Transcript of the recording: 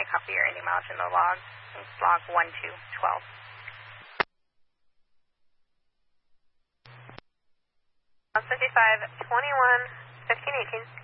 copy your ending mileage in the log. It's log 1212. 55, 21, 15, 18.